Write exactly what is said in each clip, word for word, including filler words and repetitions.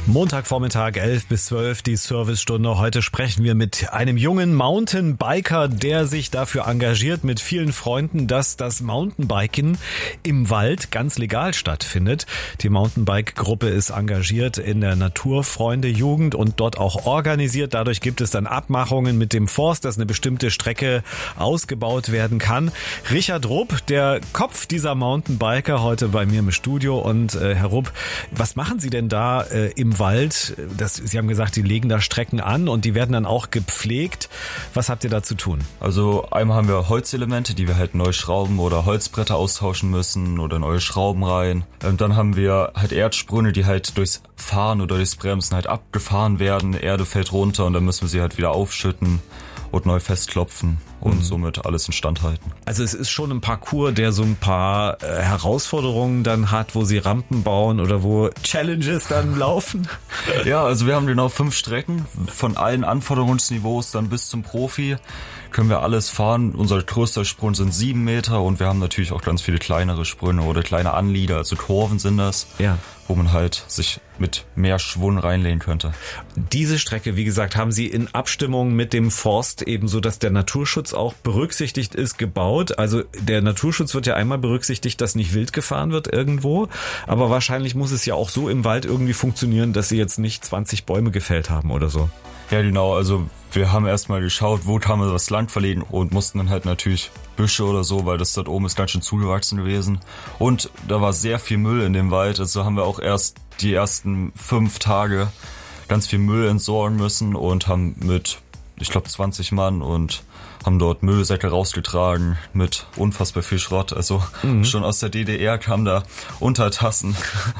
Montagvormittag, elf bis zwölf, die Servicestunde. Heute sprechen wir mit einem jungen Mountainbiker, der sich dafür engagiert mit vielen Freunden, dass das Mountainbiken im Wald ganz legal stattfindet. Die Mountainbike-Gruppe ist engagiert in der Naturfreunde-Jugend und dort auch organisiert. Dadurch gibt es dann Abmachungen mit dem Forst, dass eine bestimmte Strecke ausgebaut werden kann. Richard Rupp, der Kopf dieser Mountainbiker, heute bei mir im Studio. Und äh, Herr Rupp, was machen Sie denn da äh, im Wald? Das, Sie haben gesagt, Sie legen da Strecken an und die werden dann auch gepflegt. Was habt ihr da zu tun? Also einmal haben wir Holzelemente, die wir halt neu schrauben oder Holzbretter austauschen müssen oder neue Schrauben rein. Und dann haben wir halt Erdsprünge, die halt durchs Fahren oder durchs Bremsen halt abgefahren werden. Erde fällt runter und dann müssen wir sie halt wieder aufschütten und neu festklopfen und mhm. somit alles instand halten. Also es ist schon ein Parcours, der so ein paar äh, Herausforderungen dann hat, wo Sie Rampen bauen oder wo Challenges dann laufen? Ja, also wir haben genau fünf Strecken von allen Anforderungsniveaus dann bis zum Profi. Können wir alles fahren. Unser größter Sprung sind sieben Meter und wir haben natürlich auch ganz viele kleinere Sprünge oder kleine Anlieder, also Kurven sind das, ja, wo man halt sich mit mehr Schwung reinlehnen könnte. Diese Strecke, wie gesagt, haben Sie in Abstimmung mit dem Forst ebenso, dass der Naturschutz auch berücksichtigt ist, gebaut. Also der Naturschutz wird ja einmal berücksichtigt, dass nicht wild gefahren wird irgendwo, aber wahrscheinlich muss es ja auch so im Wald irgendwie funktionieren, dass Sie jetzt nicht zwanzig Bäume gefällt haben oder so. Ja, genau, also wir haben erstmal geschaut, wo kann man das Land verlegen und mussten dann halt natürlich Büsche oder so, weil das dort oben ist ganz schön zugewachsen gewesen. Und da war sehr viel Müll in dem Wald, also haben wir auch erst die ersten fünf Tage ganz viel Müll entsorgen müssen und haben mit, ich glaube, zwanzig Mann und haben dort Müllsäcke rausgetragen mit unfassbar viel Schrott. Also mhm. schon aus der D D R kamen da Untertassen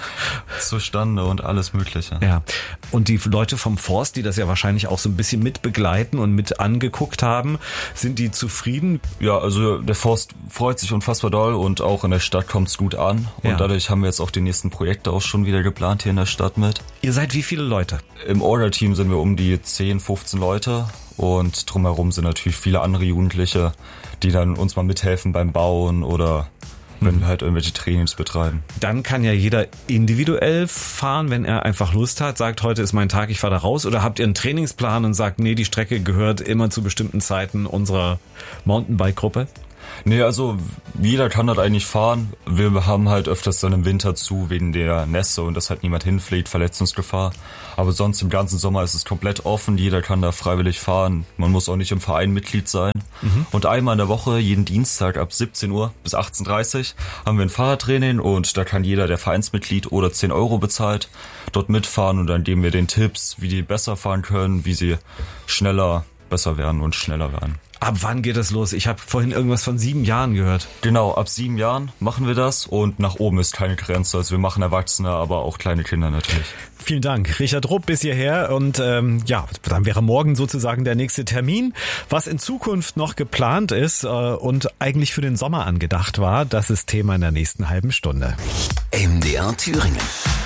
zustande und alles Mögliche. Ja, und die Leute vom Forst, die das ja wahrscheinlich auch so ein bisschen mit begleiten und mit angeguckt haben, sind die zufrieden? Ja, also der Forst freut sich unfassbar doll und auch in der Stadt kommt es gut an. Und ja. dadurch haben wir jetzt auch die nächsten Projekte auch schon wieder geplant hier in der Stadt mit. Ihr seid wie viele Leute? Im Orga-Team sind wir um die zehn, fünfzehn Leute. Und drumherum sind natürlich viele andere Jugendliche, die dann uns mal mithelfen beim Bauen oder wenn wir halt irgendwelche Trainings betreiben. Dann kann ja jeder individuell fahren, wenn er einfach Lust hat, sagt, heute ist mein Tag, ich fahre da raus. Oder habt ihr einen Trainingsplan und sagt, nee, die Strecke gehört immer zu bestimmten Zeiten unserer Mountainbike-Gruppe? Nee, also jeder kann dort eigentlich fahren. Wir haben halt öfters dann im Winter zu, wegen der Nässe und dass halt niemand hinfliegt, Verletzungsgefahr. Aber sonst im ganzen Sommer ist es komplett offen, jeder kann da freiwillig fahren. Man muss auch nicht im Verein Mitglied sein. Mhm. Und einmal in der Woche, jeden Dienstag ab siebzehn Uhr bis achtzehn Uhr dreißig haben wir ein Fahrradtraining und da kann jeder, der Vereinsmitglied oder zehn Euro bezahlt, dort mitfahren und dann geben wir den Tipps, wie die besser fahren können, wie sie schneller besser werden und schneller werden. Ab wann geht das los? Ich habe vorhin irgendwas von sieben Jahren gehört. Genau, ab sieben Jahren machen wir das und nach oben ist keine Grenze. Also wir machen Erwachsene, aber auch kleine Kinder natürlich. Vielen Dank, Richard Rupp, bis hierher. Und ähm, ja, dann wäre morgen sozusagen der nächste Termin. Was in Zukunft noch geplant ist äh, und eigentlich für den Sommer angedacht war, das ist Thema in der nächsten halben Stunde. M D R Thüringen.